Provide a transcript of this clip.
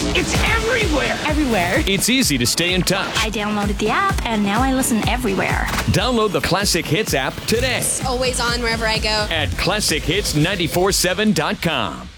It's everywhere. Everywhere. It's easy to stay in touch. I downloaded the app and now I listen everywhere. Download the Classic Hits app today It's always on wherever I go. at ClassicHits947.com.